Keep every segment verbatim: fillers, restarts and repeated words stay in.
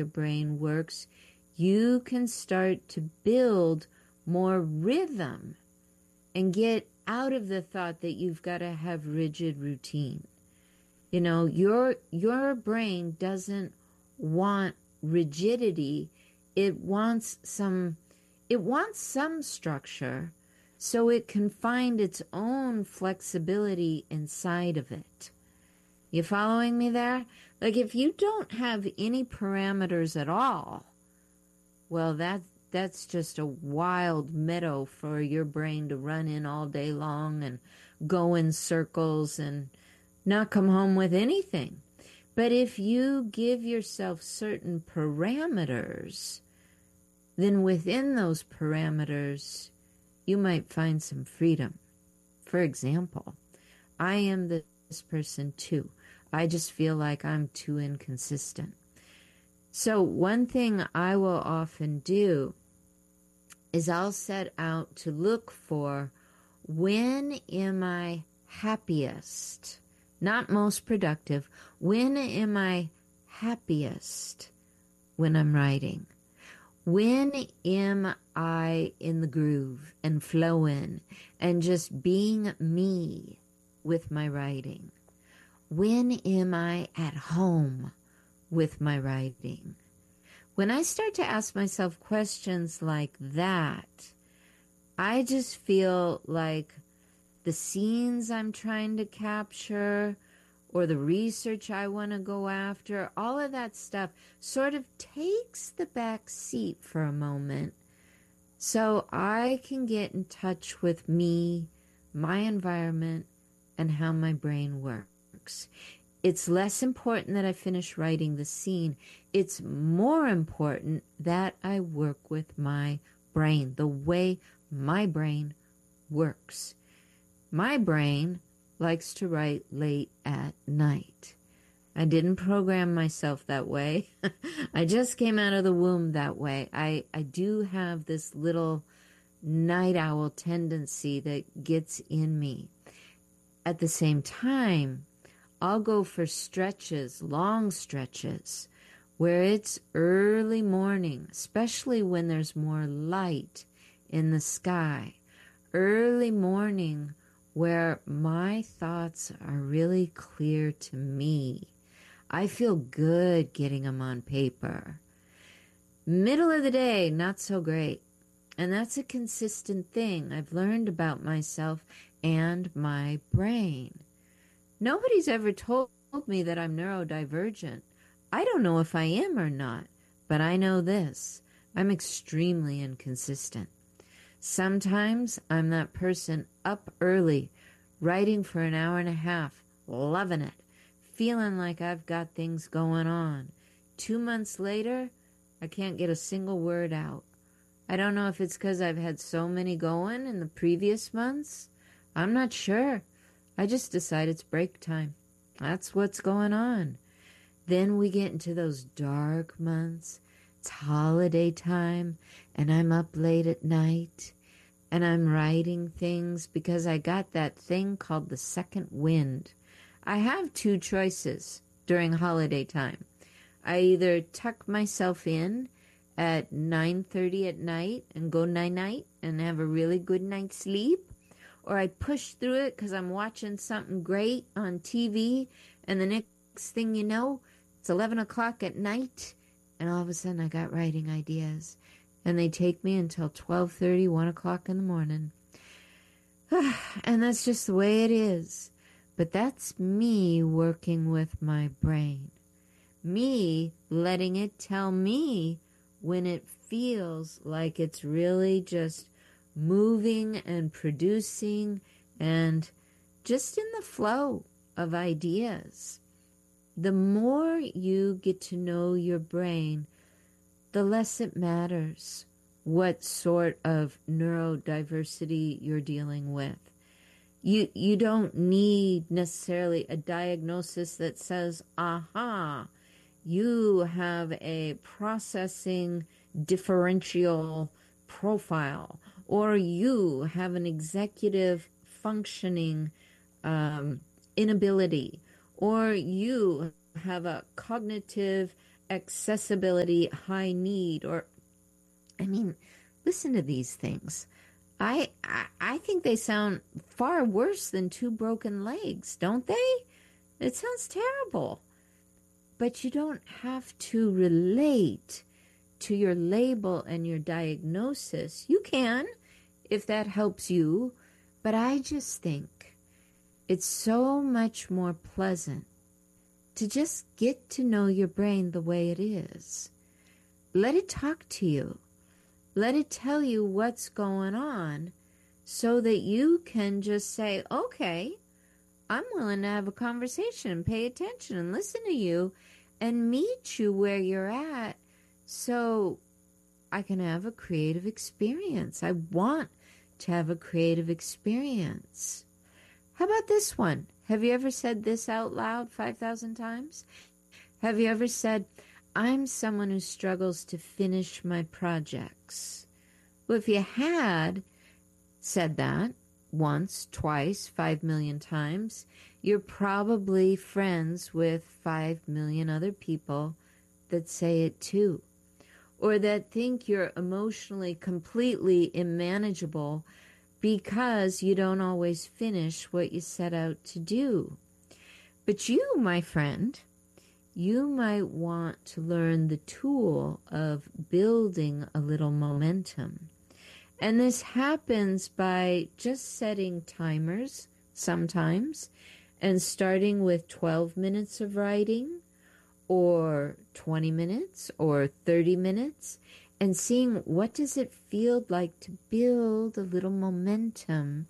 your brain works, you can start to build more rhythm and get out of the thought that you've got to have rigid routine. You know, your your brain doesn't want rigidity. It wants some it wants some structure so it can find its own flexibility inside of it. You following me there? Like if you don't have any parameters at all, well, that that's just a wild meadow for your brain to run in all day long and go in circles and not come home with anything. But if you give yourself certain parameters, then within those parameters, you might find some freedom. For example, I am this person too. I just feel like I'm too inconsistent. So one thing I will often do is I'll set out to look for, when am I happiest? Not most productive. When am I happiest when I'm writing? When am I in the groove and flowing and just being me with my writing? When am I at home with my writing? When I start to ask myself questions like that, I just feel like the scenes I'm trying to capture or the research I want to go after, all of that stuff sort of takes the back seat for a moment so I can get in touch with me, my environment, and how my brain works. It's less important that I finish writing the scene. It's more important that I work with my brain, the way my brain works. My brain likes to write late at night. I didn't program myself that way. I just came out of the womb that way. I, I do have this little night owl tendency that gets in me. At the same time, I'll go for stretches, long stretches, where it's early morning, especially when there's more light in the sky. Early morning where my thoughts are really clear to me. I feel good getting them on paper. Middle of the day, not so great. And that's a consistent thing I've learned about myself and my brain. Nobody's ever told me that I'm neurodivergent. I don't know if I am or not, but I know this. I'm extremely inconsistent. Sometimes I'm that person up early, writing for an hour and a half, loving it, feeling like I've got things going on. Two months later, I can't get a single word out. I don't know if it's because I've had so many going in the previous months. I'm not sure. I just decide it's break time. That's what's going on. Then we get into those dark months. It's holiday time, and I'm up late at night, and I'm writing things because I got that thing called the second wind. I have two choices during holiday time. I either tuck myself in at nine thirty at night and go night-night and have a really good night's sleep, or I push through it because I'm watching something great on T V, and the next thing you know, it's eleven o'clock at night, and all of a sudden I got writing ideas, and they take me until twelve thirty, one o'clock in the morning. And that's just the way it is. But that's me working with my brain. Me letting it tell me when it feels like it's really just moving and producing and just in the flow of ideas. The more you get to know your brain, the less it matters what sort of neurodiversity you're dealing with. You you don't need necessarily a diagnosis that says, aha, you have a processing differential profile, or you have an executive functioning um, inability, or you have a cognitive accessibility, high need, or, I mean, listen to these things. I, I I think they sound far worse than two broken legs, don't they? It sounds terrible. But you don't have to relate to your label and your diagnosis. You can, if that helps you. But I just think it's so much more pleasant to just get to know your brain the way it is. Let it talk to you. Let it tell you what's going on so that you can just say, okay, I'm willing to have a conversation and pay attention and listen to you and meet you where you're at so I can have a creative experience. I want to have a creative experience. How about this one? Have you ever said this out loud five thousand times? Have you ever said, I'm someone who struggles to finish my projects? Well, if you had said that once, twice, five million times, you're probably friends with five million other people that say it too, or that think you're emotionally completely unmanageable because you don't always finish what you set out to do. But you, my friend, you might want to learn the tool of building a little momentum. And this happens by just setting timers sometimes and starting with twelve minutes of writing or twenty minutes or thirty minutes and seeing what does it feel like to build a little momentum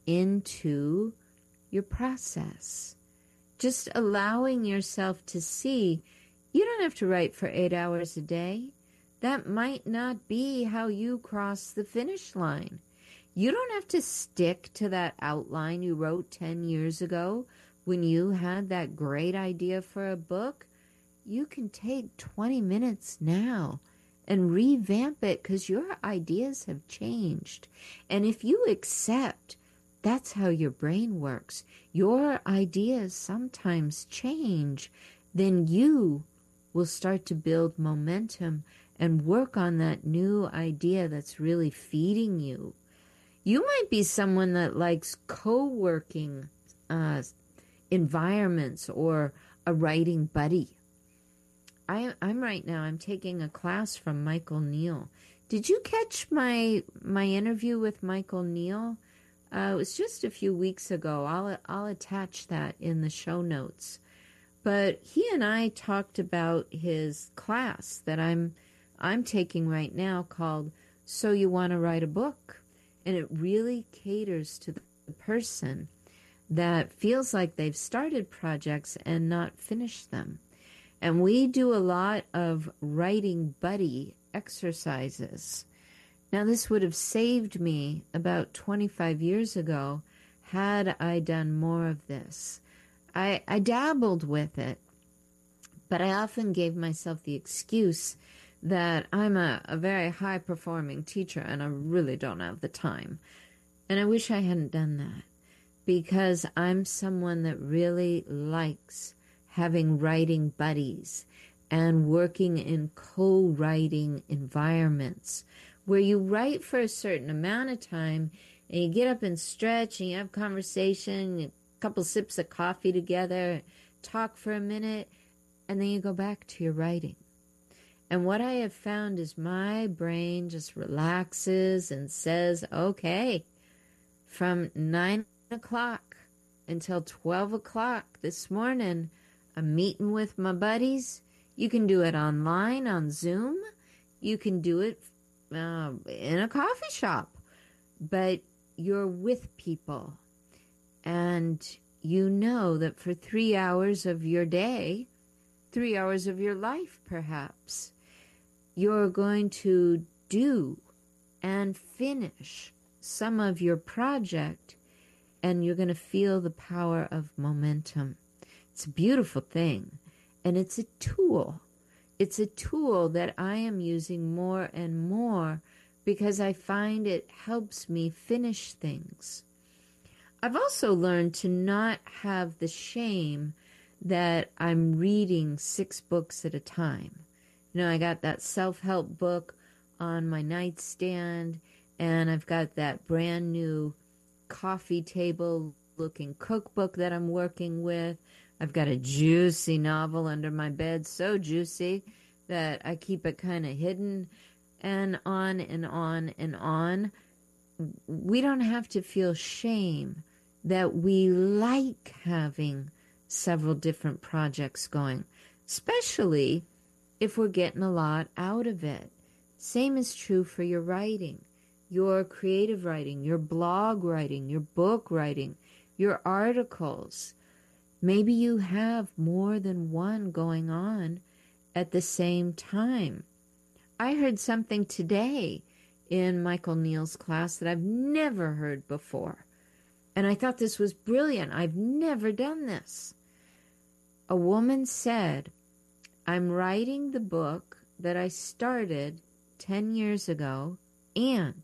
into your process. Just allowing yourself to see you don't have to write for eight hours a day. That might not be how you cross the finish line. You don't have to stick to that outline you wrote ten years ago when you had that great idea for a book. You can take twenty minutes now and revamp it because your ideas have changed. And if you accept that's how your brain works, your ideas sometimes change, then you will start to build momentum and work on that new idea that's really feeding you. You might be someone that likes co-working uh, environments or a writing buddy. I, I'm right now, I'm taking a class from Michael Neill. Did you catch my my interview with Michael Neill? Uh, it was just a few weeks ago. I'll I'll attach that in the show notes. But he and I talked about his class that I'm I'm taking right now called So You Want to Write a Book. And it really caters to the person that feels like they've started projects and not finished them. And we do a lot of writing buddy exercises. Now, this would have saved me about twenty-five years ago had I done more of this. I, I dabbled with it, but I often gave myself the excuse that I'm a, a very high-performing teacher and I really don't have the time. And I wish I hadn't done that because I'm someone that really likes having writing buddies and working in co-writing environments where you write for a certain amount of time and you get up and stretch and you have conversation, a couple sips of coffee together, talk for a minute, and then you go back to your writing. And what I have found is my brain just relaxes and says, okay, from nine o'clock until twelve o'clock this morning, I'm meeting with my buddies. You can do it online on Zoom. You can do it uh, in a coffee shop. But you're with people. And you know that for three hours of your day, three hours of your life perhaps, you're going to do and finish some of your project, and you're going to feel the power of momentum. It's a beautiful thing, and it's a tool. It's a tool that I am using more and more because I find it helps me finish things. I've also learned to not have the shame that I'm reading six books at a time. You know, I got that self-help book on my nightstand, and I've got that brand new coffee table looking cookbook that I'm working with. I've got a juicy novel under my bed, so juicy that I keep it kind of hidden, and on and on and on. We don't have to feel shame that we like having several different projects going, especially if we're getting a lot out of it. Same is true for your writing, your creative writing, your blog writing, your book writing, your articles. Maybe you have more than one going on at the same time. I heard something today in Michael Neal's class that I've never heard before. And I thought this was brilliant. I've never done this. A woman said, I'm writing the book that I started ten years ago, and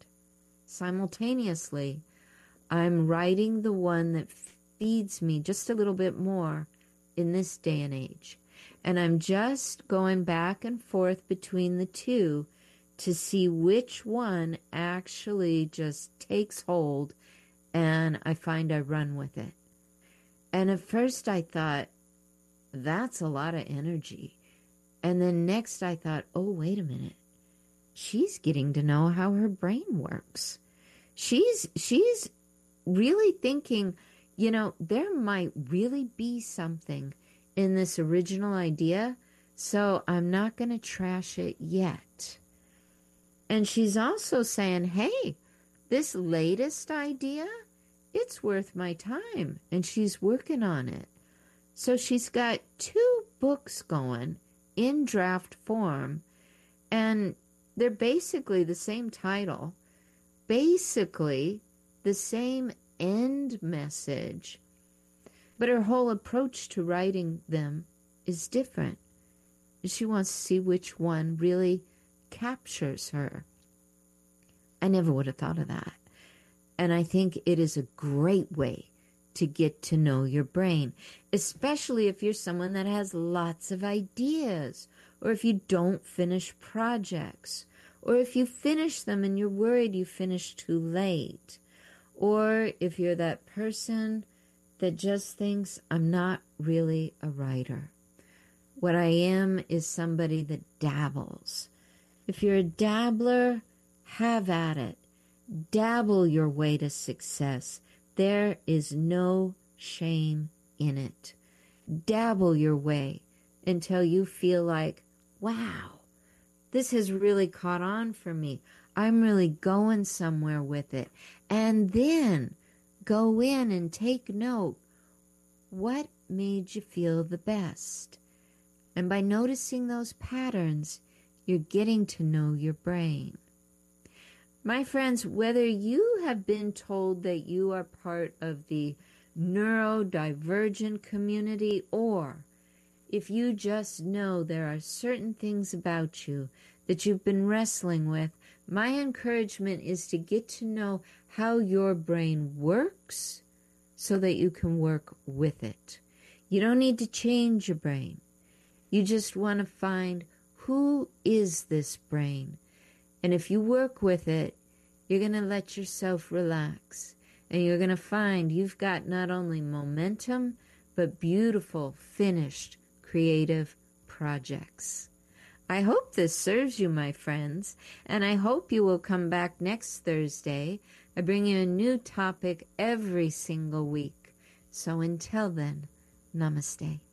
simultaneously, I'm writing the one that feeds me just a little bit more in this day and age. And I'm just going back and forth between the two to see which one actually just takes hold, and I find I run with it. And at first I thought, that's a lot of energy. And then next I thought, oh, wait a minute. She's getting to know how her brain works. She's she's really thinking, you know, there might really be something in this original idea, so I'm not going to trash it yet. And she's also saying, hey, this latest idea, it's worth my time, and she's working on it. So she's got two books going in draft form, and they're basically the same title, basically the same end message, but her whole approach to writing them is different. She wants to see which one really captures her. I never would have thought of that. And I think it is a great way to get to know your brain, especially if you're someone that has lots of ideas, or if you don't finish projects, or if you finish them and you're worried you finished too late, or if you're that person that just thinks, I'm not really a writer. What I am is somebody that dabbles. If you're a dabbler, have at it. Dabble your way to success. There is no shame in it. Dabble your way until you feel like, wow, this has really caught on for me. I'm really going somewhere with it. And then go in and take note. What made you feel the best? And by noticing those patterns, you're getting to know your brain. My friends, whether you have been told that you are part of the neurodivergent community, or if you just know there are certain things about you that you've been wrestling with, my encouragement is to get to know how your brain works so that you can work with it. You don't need to change your brain. You just want to find, who is this brain? And if you work with it, you're going to let yourself relax. And you're going to find you've got not only momentum, but beautiful, finished, creative projects. I hope this serves you, my friends, and I hope you will come back next Thursday. I bring you a new topic every single week. So until then, namaste.